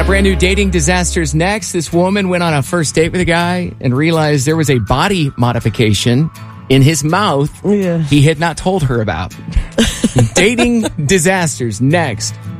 Got a brand new dating disasters next. This woman went on a first date with a guy and realized there was a body modification in his mouth he had not told her about. Dating disasters next.